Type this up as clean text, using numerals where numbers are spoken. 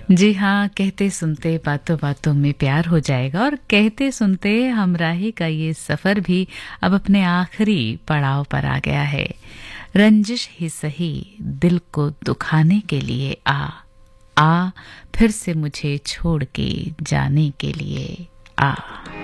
जी हाँ, कहते सुनते बातों बातों में प्यार हो जाएगा और कहते सुनते हमराही का ये सफ़र भी अब अपने आखिरी पड़ाव पर आ गया है। रंजिश ही सही दिल को दुखाने के लिए आ फिर से मुझे छोड़ के जाने के लिए आ।